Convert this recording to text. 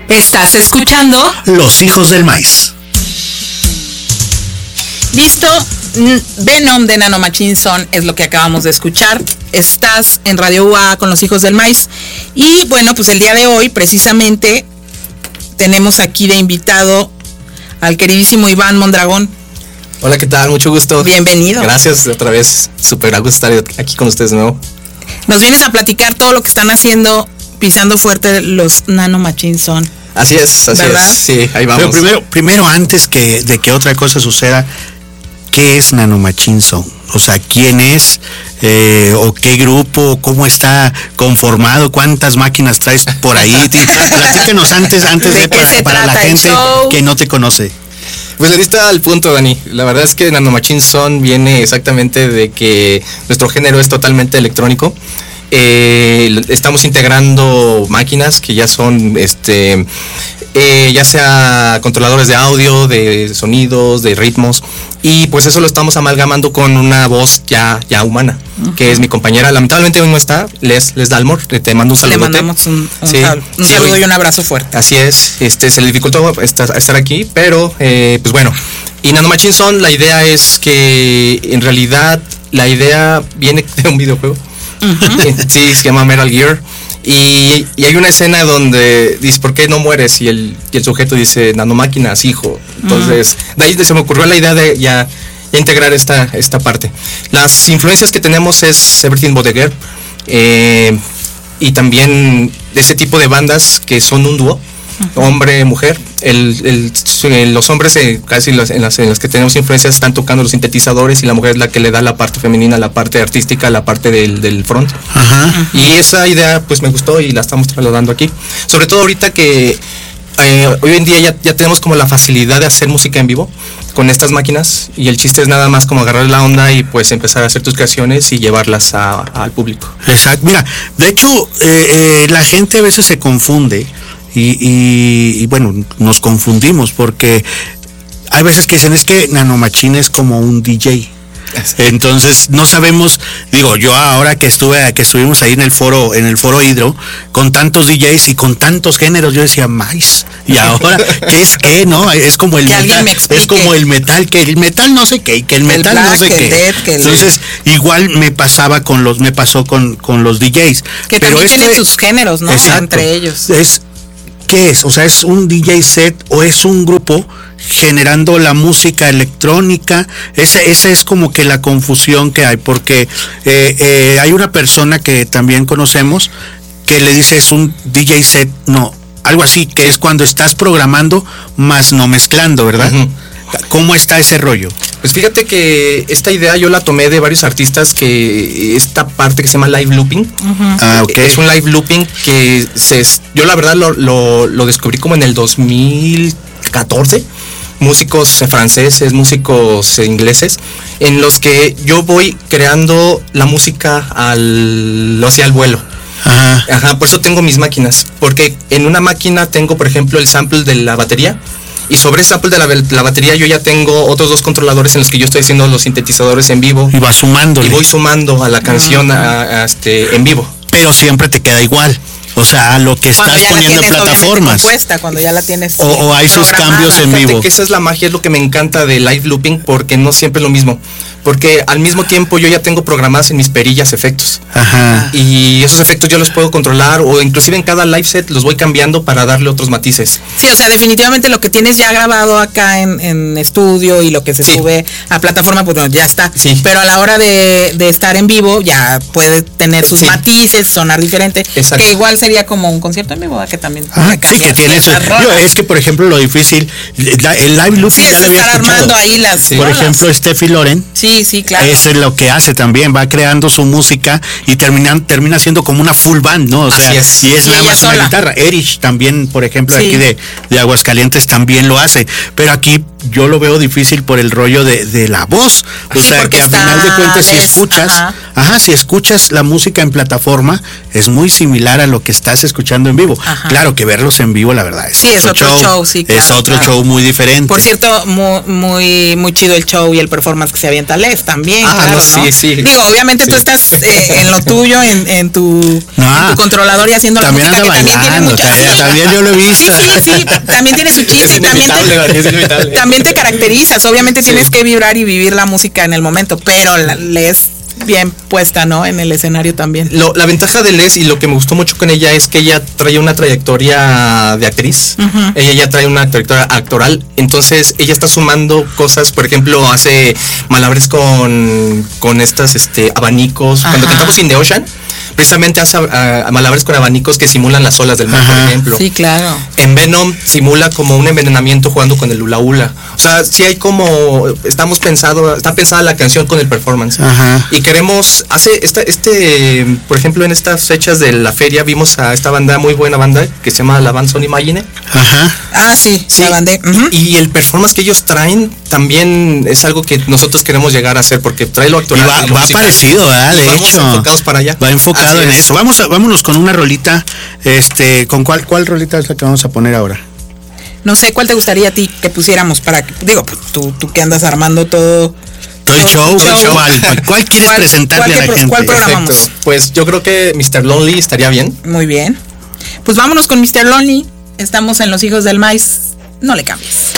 Estás escuchando Los Hijos del Maíz. Listo. Venom de Nano Machine Son es lo que acabamos de escuchar. Estás en Radio UA con Los Hijos del Maíz. Y bueno, pues el día de hoy precisamente tenemos aquí de invitado al queridísimo Iván Mondragón. Hola, ¿qué tal? Mucho gusto. Bienvenido. Gracias otra vez. Súper a gusto estar aquí con ustedes de nuevo. Nos vienes a platicar todo lo que están haciendo, pisando fuerte los Nano Machine Son. Así es, ¿verdad? es. Sí, ahí vamos. Pero primero antes de que otra cosa suceda, ¿qué es Nano Machine Son? O sea, ¿quién es? ¿O qué grupo? ¿Cómo está conformado? ¿Cuántas máquinas traes por ahí? Platícanos antes de para la gente que no te conoce. Pues ahí está el punto, Dani. La verdad es que Nano Machine Son viene exactamente de que nuestro género es totalmente electrónico. Estamos integrando máquinas que ya son ya sea controladores de audio, de sonidos, de ritmos, y pues eso lo estamos amalgamando con una voz ya humana, que es mi compañera. Lamentablemente hoy no está, Les Dalmor, te mando un saludo. Le mandamos un saludo y un abrazo fuerte. Así es, se le dificultó estar aquí, pero pues bueno. Y Nano Machine Son, la idea es que en realidad la idea viene de un videojuego. Sí, se llama Metal Gear. Y hay una escena donde dice, ¿por qué no mueres? Y el sujeto dice, nanomáquinas, hijo. Entonces, de ahí se me ocurrió la idea de ya integrar esta parte. Las influencias que tenemos es Everything But The Girl, y también de ese tipo de bandas que son un dúo, hombre, mujer. Los hombres casi en las que tenemos influencias están tocando los sintetizadores, y la mujer es la que le da la parte femenina, la parte artística, la parte del front. Y esa idea pues me gustó y la estamos trasladando aquí, sobre todo ahorita que hoy en día ya tenemos como la facilidad de hacer música en vivo con estas máquinas, y el chiste es nada más como agarrar la onda y pues empezar a hacer tus creaciones y llevarlas al público. Exacto. Mira, de hecho la gente a veces se confunde. Y bueno, nos confundimos porque hay veces que dicen es que Nano Machine es como un DJ. Entonces no sabemos, digo, yo ahora que estuvimos ahí en el foro Hidro, con tantos DJs y con tantos géneros, yo decía maíz, y ahora ¿qué es qué? No, es como el metal, es como el metal, que el metal no sé qué, que el metal black, no sé qué. Entonces igual me pasó con los DJs, que pero también tienen sus géneros, ¿no? Exacto, entre ellos. ¿Qué es? O sea, ¿es un DJ set o es un grupo generando la música electrónica? Esa es como que la confusión que hay, porque hay una persona que también conocemos que le dice es un DJ set, no, algo así, que es cuando estás programando más no mezclando, ¿verdad? ¿Cómo está ese rollo? Pues fíjate que esta idea yo la tomé de varios artistas, que esta parte que se llama live looping. Okay. Es un live looping que yo la verdad lo descubrí como en el 2014. Músicos franceses, músicos ingleses, en los que yo voy creando la música hacia el vuelo. Por eso tengo mis máquinas, porque en una máquina tengo, por ejemplo, el sample de la batería. Y sobre ese sample de la batería yo ya tengo otros 2 controladores en los que yo estoy haciendo los sintetizadores en vivo. Y vas sumando. Y voy sumando a la canción en vivo. Pero siempre te queda igual. O sea, lo que estás poniendo en plataformas. Cuando ya la tienes. O hay sus cambios en vivo. Fíjate que esa es la magia, es lo que me encanta de live looping, porque no siempre es lo mismo. Porque al mismo tiempo yo ya tengo programadas en mis perillas efectos. Y esos efectos yo los puedo controlar, o inclusive en cada live set los voy cambiando para darle otros matices. Sí, o sea, definitivamente lo que tienes ya grabado acá en estudio y lo que se sube a plataforma, pues bueno, ya está. Sí. Pero a la hora de estar en vivo ya puede tener sus matices, sonar diferente. Exacto. Que igual sería como un concierto en vivo, que también. Sí, que tiene eso. Es que por ejemplo lo difícil, el live looping ya lo había escuchado. Armando ahí las por ejemplo, Steffi Loren. Sí, claro. Eso es lo que hace también, va creando su música y termina siendo como una full band, ¿no? O sea, y es nada más una guitarra. Erich también, por ejemplo, aquí de Aguascalientes también lo hace, pero aquí yo lo veo difícil por el rollo de la voz. O sea, que a final de cuentas si escuchas, si escuchas la música en plataforma, es muy similar a lo que estás escuchando en vivo. Ajá. Claro que verlos en vivo, la verdad, es otro show, sí, claro, es otro show muy diferente. Por cierto, muy chido el show y el performance que se avienta Les también. Sí. Digo, obviamente tú estás en lo tuyo, en tu controlador y haciendo la música, que también tiene mucho. También yo lo he visto. Sí, también tiene su chiste, también te caracterizas, obviamente tienes que vibrar y vivir la música en el momento, pero Les bien puesta, ¿no? En el escenario también. La ventaja de Les y lo que me gustó mucho con ella es que ella trae una trayectoria de actriz. Uh-huh. Ella ya trae una trayectoria actoral. Entonces ella está sumando cosas. Por ejemplo, hace malabares con estas abanicos. Ajá. Cuando cantamos In the Ocean, precisamente hace malabares con abanicos que simulan las olas del mar, por ejemplo. Sí, claro. En Venom simula como un envenenamiento jugando con el hula hula. O sea, sí hay como está pensada la canción con el performance. Ajá. Y queremos por ejemplo, en estas fechas de la feria vimos a esta banda, muy buena banda, que se llama la banda Son Imagine. Ajá. Sí, la banda. Uh-huh. Y el performance que ellos traen también es algo que nosotros queremos llegar a hacer, porque trae lo actoral. Y va parecido, ¿verdad? De hecho, enfocados para allá. Va enfocado en eso. Vámonos con una rolita. ¿Con cuál rolita es la que vamos a poner ahora? No sé, ¿cuál te gustaría a ti que pusiéramos para que, digo, pues, tú que andas armando todo el show? ¿Cuál quieres presentarle a la gente? ¿Cuál programamos? Perfecto. Pues yo creo que Mr. Lonely estaría bien. Muy bien. Pues vámonos con Mr. Lonely. Estamos en Los Hijos del Maíz. No le cambies.